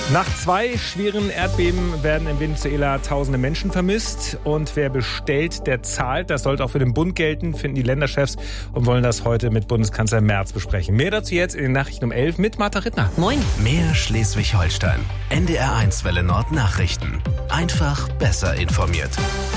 Nach 2 schweren Erdbeben werden in Venezuela tausende Menschen vermisst. Und wer bestellt, der zahlt. Das sollte auch für den Bund gelten, finden die Länderchefs und wollen das heute mit Bundeskanzler Merz besprechen. Mehr dazu jetzt in den Nachrichten um 11 mit Martha Rittner. Moin. Mehr Schleswig-Holstein. NDR1 Welle Nord Nachrichten. Einfach besser informiert.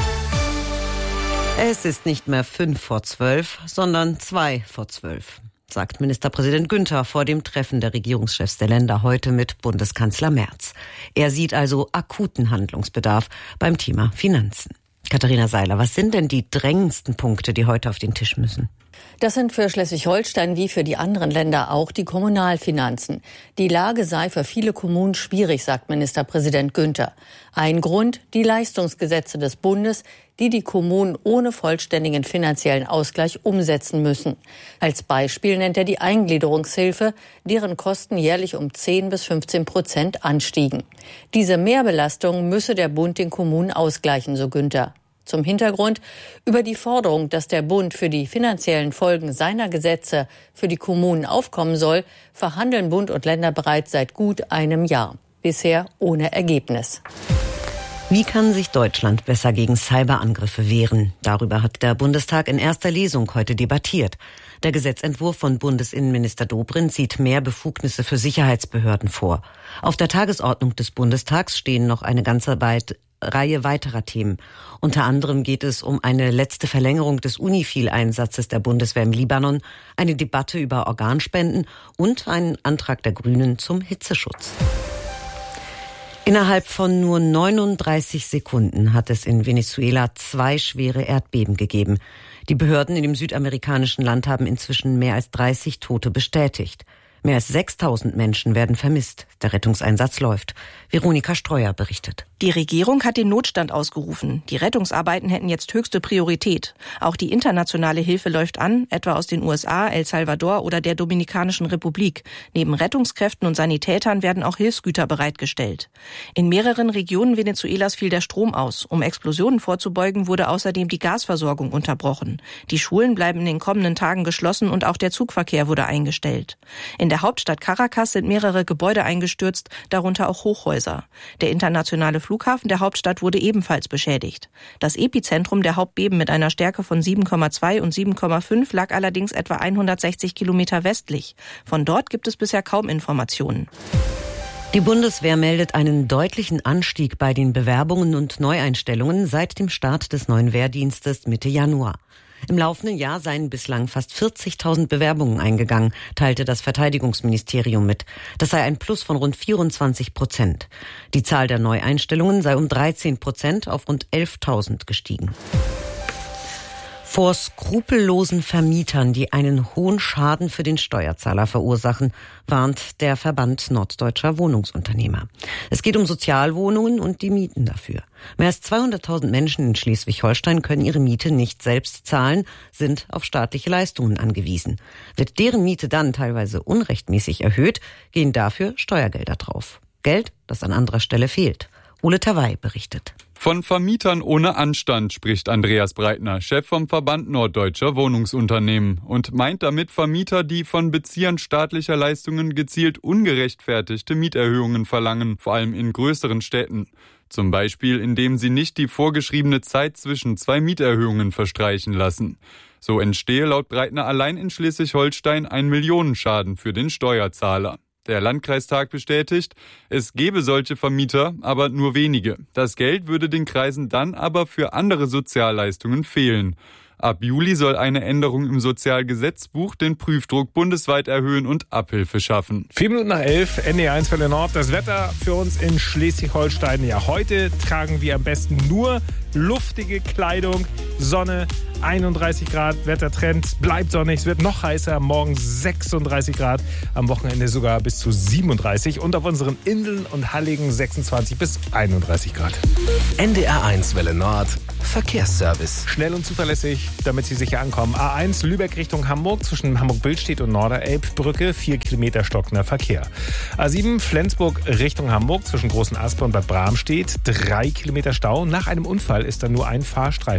Es ist nicht mehr 11:55, sondern 11:55. Sagt Ministerpräsident Günther vor dem Treffen der Regierungschefs der Länder heute mit Bundeskanzler Merz. Er sieht also akuten Handlungsbedarf beim Thema Finanzen. Katharina Seiler, was sind denn die drängendsten Punkte, die heute auf den Tisch müssen? Das sind für Schleswig-Holstein wie für die anderen Länder auch die Kommunalfinanzen. Die Lage sei für viele Kommunen schwierig, sagt Ministerpräsident Günther. Ein Grund, die Leistungsgesetze des Bundes, die Kommunen ohne vollständigen finanziellen Ausgleich umsetzen müssen. Als Beispiel nennt er die Eingliederungshilfe, deren Kosten jährlich um 10-15% anstiegen. Diese Mehrbelastung müsse der Bund den Kommunen ausgleichen, so Günther. Zum Hintergrund: Über die Forderung, dass der Bund für die finanziellen Folgen seiner Gesetze für die Kommunen aufkommen soll, verhandeln Bund und Länder bereits seit gut einem Jahr. Bisher ohne Ergebnis. Wie kann sich Deutschland besser gegen Cyberangriffe wehren? Darüber hat der Bundestag in erster Lesung heute debattiert. Der Gesetzentwurf von Bundesinnenminister Dobrindt sieht mehr Befugnisse für Sicherheitsbehörden vor. Auf der Tagesordnung des Bundestags stehen noch eine ganze Reihe weiterer Themen. Unter anderem geht es um eine letzte Verlängerung des UNIFIL-Einsatzes der Bundeswehr im Libanon, eine Debatte über Organspenden und einen Antrag der Grünen zum Hitzeschutz. Innerhalb von nur 39 Sekunden hat es in Venezuela 2 schwere Erdbeben gegeben. Die Behörden in dem südamerikanischen Land haben inzwischen mehr als 30 Tote bestätigt. Mehr als 6.000 Menschen werden vermisst. Der Rettungseinsatz läuft. Veronika Streuer berichtet. Die Regierung hat den Notstand ausgerufen. Die Rettungsarbeiten hätten jetzt höchste Priorität. Auch die internationale Hilfe läuft an, etwa aus den USA, El Salvador oder der Dominikanischen Republik. Neben Rettungskräften und Sanitätern werden auch Hilfsgüter bereitgestellt. In mehreren Regionen Venezuelas fiel der Strom aus. Um Explosionen vorzubeugen, wurde außerdem die Gasversorgung unterbrochen. Die Schulen bleiben in den kommenden Tagen geschlossen und auch der Zugverkehr wurde eingestellt. In der Hauptstadt Caracas sind mehrere Gebäude eingestürzt, darunter auch Hochhäuser. Der internationale Flughafen der Hauptstadt wurde ebenfalls beschädigt. Das Epizentrum der Hauptbeben mit einer Stärke von 7,2 und 7,5 lag allerdings etwa 160 Kilometer westlich. Von dort gibt es bisher kaum Informationen. Die Bundeswehr meldet einen deutlichen Anstieg bei den Bewerbungen und Neueinstellungen seit dem Start des neuen Wehrdienstes Mitte Januar. Im laufenden Jahr seien bislang fast 40.000 Bewerbungen eingegangen, teilte das Verteidigungsministerium mit. Das sei ein Plus von rund 24%. Die Zahl der Neueinstellungen sei um 13% auf rund 11.000 gestiegen. Vor skrupellosen Vermietern, die einen hohen Schaden für den Steuerzahler verursachen, warnt der Verband Norddeutscher Wohnungsunternehmer. Es geht um Sozialwohnungen und die Mieten dafür. Mehr als 200.000 Menschen in Schleswig-Holstein können ihre Miete nicht selbst zahlen, sind auf staatliche Leistungen angewiesen. Wird deren Miete dann teilweise unrechtmäßig erhöht, gehen dafür Steuergelder drauf. Geld, das an anderer Stelle fehlt. Ole Tawai berichtet. Von Vermietern ohne Anstand spricht Andreas Breitner, Chef vom Verband Norddeutscher Wohnungsunternehmen, und meint damit Vermieter, die von Beziehern staatlicher Leistungen gezielt ungerechtfertigte Mieterhöhungen verlangen, vor allem in größeren Städten. Zum Beispiel, indem sie nicht die vorgeschriebene Zeit zwischen 2 Mieterhöhungen verstreichen lassen. So entstehe laut Breitner allein in Schleswig-Holstein ein Millionenschaden für den Steuerzahler. Der Landkreistag bestätigt, es gebe solche Vermieter, aber nur wenige. Das Geld würde den Kreisen dann aber für andere Sozialleistungen fehlen. Ab Juli soll eine Änderung im Sozialgesetzbuch den Prüfdruck bundesweit erhöhen und Abhilfe schaffen. 4 Minuten nach 11, NDR1 Welle Nord. Das Wetter für uns in Schleswig-Holstein. Ja, heute tragen wir am besten nur luftige Kleidung, Sonne, 31 Grad, Wettertrend, bleibt sonnig, es wird noch heißer, morgen 36 Grad, am Wochenende sogar bis zu 37 und auf unseren Inseln und Halligen 26 bis 31 Grad. NDR1 Welle Nord, Verkehrsservice. Schnell und zuverlässig, damit Sie sicher ankommen. A1 Lübeck Richtung Hamburg zwischen Hamburg-Billstedt und Norderelbbrücke, 4 Kilometer stockender Verkehr. A7 Flensburg Richtung Hamburg zwischen Großen Asper und Bad Bramstedt, 3 Kilometer Stau. Nach einem Unfall ist dann nur ein Fahrstreifen frei.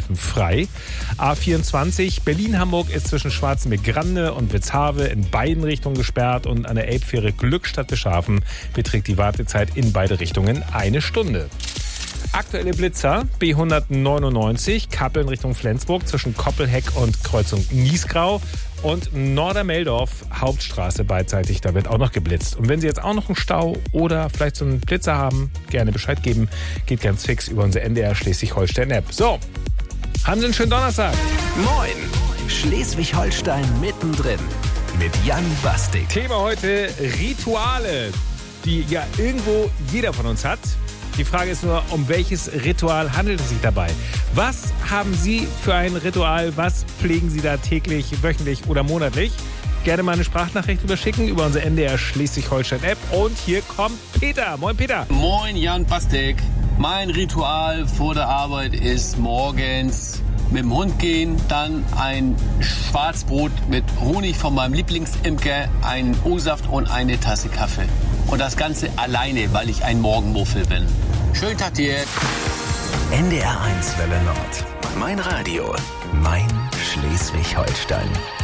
2. A24 Berlin-Hamburg ist zwischen Schwarzenberg-Grande und Witzhave in beiden Richtungen gesperrt und an der Elbfähre Glückstadt-Beschafen beträgt die Wartezeit in beide Richtungen 1 Stunde. Aktuelle Blitzer B199 Kappeln Richtung Flensburg zwischen Koppelheck und Kreuzung Niesgrau und Nordermeldorf Hauptstraße beidseitig, da wird auch noch geblitzt. Und wenn Sie jetzt auch noch einen Stau oder vielleicht so einen Blitzer haben, gerne Bescheid geben. Geht ganz fix über unsere NDR Schleswig-Holstein-App. So, haben Sie einen schönen Donnerstag. Moin, Schleswig-Holstein mittendrin mit Jan Bastik. Thema heute Rituale, die ja irgendwo jeder von uns hat. Die Frage ist nur, um welches Ritual handelt es sich dabei? Was haben Sie für ein Ritual? Was pflegen Sie da täglich, wöchentlich oder monatlich? Gerne mal eine Sprachnachricht überschicken über unsere NDR Schleswig-Holstein-App. Und hier kommt Peter. Moin, Peter. Moin, Jan Bastek. Mein Ritual vor der Arbeit ist morgens mit dem Hund gehen, dann ein Schwarzbrot mit Honig von meinem Lieblingsimker, einen O-Saft und eine Tasse Kaffee. Und das Ganze alleine, weil ich ein Morgenmuffel bin. Schönen Tag dir. NDR 1 Welle Nord. Mein Radio. Mein Schleswig-Holstein.